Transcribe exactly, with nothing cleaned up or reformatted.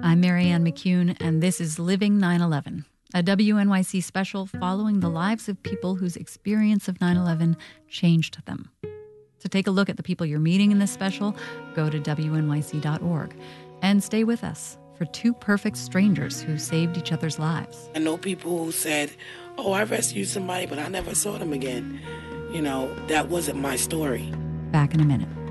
I'm Marianne McCune, and this is Living nine eleven, a W N Y C special following the lives of people whose experience of nine eleven changed them. To take a look at the people you're meeting in this special, go to W N Y C dot org and stay with us for two perfect strangers who saved each other's lives. I know people who said, oh, I rescued somebody, but I never saw them again. You know, that wasn't my story. Back in a minute.